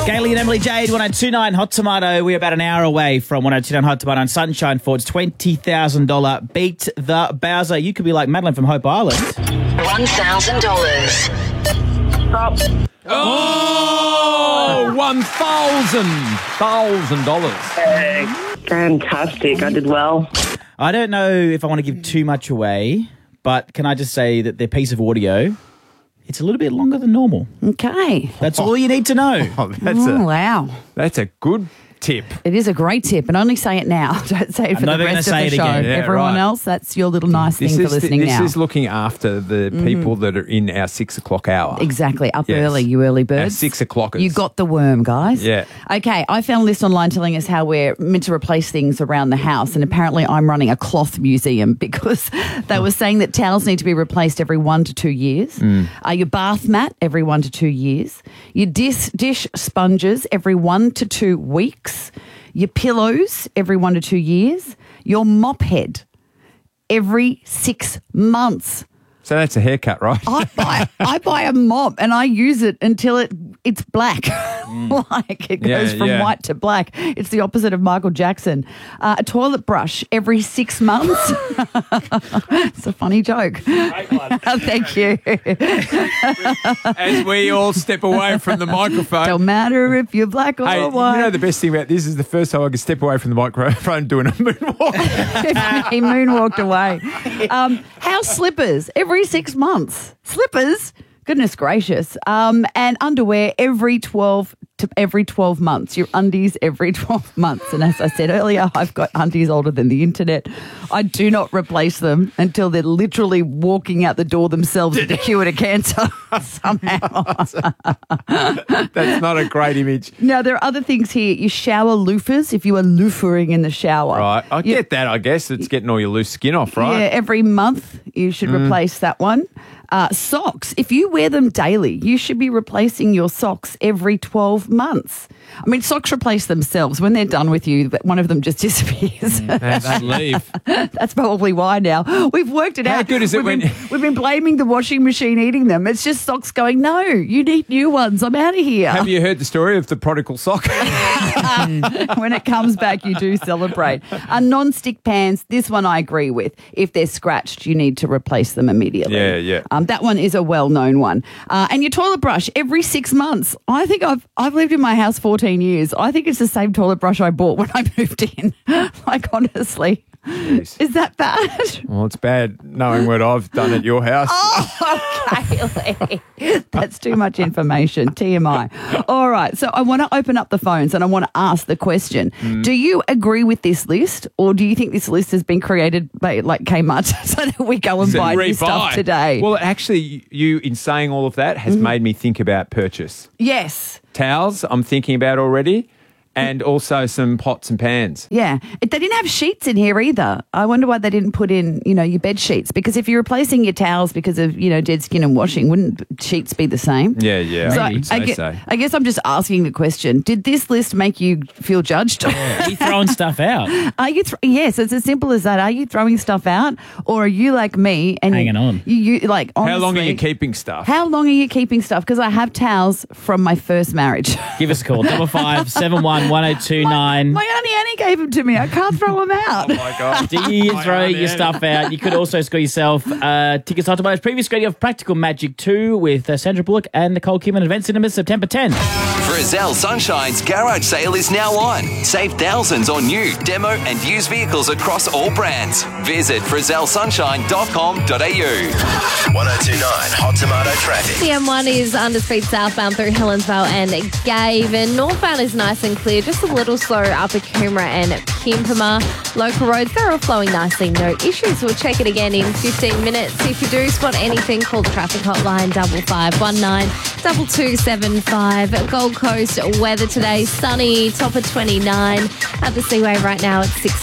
Gailey and Emily Jade, 1029 Hot Tomato. We're about an hour away from 1029 Hot Tomato and Sunshine Ford's $20,000 Beat the Bowser. You could be like Madeline from Hope Island. $1,000. Stop. Oh, $1,000. Fantastic. I did well. I don't know if I want to give too much away, but can I just say that their piece of audio, it's a little bit longer than normal. Okay. That's all you need to know. Wow. That's a good tip. It is a great tip, and only say it now. Don't say it for the rest of the show. again. Yeah, Everyone right. else, that's your little nice thing for listening this now. is looking after the people that are in our 6 o'clock hour. Exactly. Up Yes. early, you early Our birds. 6 o'clockers. You got the worm, guys. Yeah. Okay, I found a list online telling us how we're meant to replace things around the house, and apparently I'm running a cloth museum because they were saying that towels need to be replaced every 1 to 2 years. Your bath mat every 1 to 2 years. Your dish sponges every 1 to 2 weeks. Your pillows every 1 to 2 years. Your mop head every 6 months. So that's a haircut, right? I buy a mop and I use it until it's black. Like it goes from white to black. It's the opposite of Michael Jackson. A toilet brush every 6 months. It's a funny joke. Thank you. As we all step away from the microphone. Don't matter if you're black or Hey, white. you know the best thing about this is the first time I could step away from the microphone doing a moonwalk. He moonwalked away. House slippers every 6 months. Slippers? Goodness gracious. And underwear every 12 months. Your undies every 12 months. And as I said earlier, I've got undies older than the internet. I do not replace them until they're literally walking out the door themselves with a cure to cancer somehow. That's not a great image. Now, there are other things here. Your shower loofahs, if you are loofering in the shower. Right. I get that, I guess. It's getting all your loose skin off, right? Yeah, every month you should replace that one. Socks, if you wear them daily, you should be replacing your socks every 12 months. I mean, socks replace themselves. When they're done with you, one of them just disappears. They leave. That's probably why now. We've worked it out. How good is it We've been blaming the washing machine eating them. It's just socks going, no, you need new ones. I'm out of here. Have you heard the story of the prodigal sock? When it comes back, you do celebrate. Non-stick pans, this one I agree with. If they're scratched, you need to replace them immediately. Yeah. That one is a well-known one. And your toilet brush every 6 months. I think I've lived in my house 14 years. I think it's the same toilet brush I bought when I moved in. Like, honestly. Jeez. Is that bad? Well, it's bad knowing what I've done at your house. Kaylee. That's too much information. TMI. All right. So I want to open up the phones and I want to ask the question. Do you agree with this list, or do you think this list has been created by like Kmart so that we go and buy new stuff today? Well, actually, you, in saying all of that, has made me think about purchase. Yes. Towels, I'm thinking about already. And also some pots and pans. Yeah. They didn't have sheets in here either. I wonder why they didn't put in, your bed sheets. Because if you're replacing your towels because of, dead skin and washing, wouldn't sheets be the same? Yeah. So I guess I'm just asking the question. Did this list make you feel judged? Are you throwing stuff out? Are you? Yes, it's as simple as that. Are you throwing stuff out, or are you like me and hanging on? You like honestly, How long are you keeping stuff? How long are you keeping stuff? Because I have towels from my first marriage. Give us a call. 551-1029. My Auntie Annie gave them to me. I can't throw them out. Oh, my God. Do you throw your stuff out? You could also score yourself tickets to tomorrow's previous screening of Practical Magic 2 with Sandra Bullock and Nicole Kidman at Event Cinemas September 10th. Frizzell Sunshine's garage sale is now on. Save thousands on new, demo and used vehicles across all brands. Visit frizzellsunshine.com.au. 1029 Hot Tomato traffic. The M1 is under speed southbound through Helensvale and Gavin. Northbound is nice and clear, just a little slow up at Coomera and Pimpama. Local roads, they're all flowing nicely, no issues. We'll check it again in 15 minutes. If you do spot anything, call the traffic hotline 5519 2275. Gold Coast weather today, sunny, top of 29. At the Seaway right now, it's 6.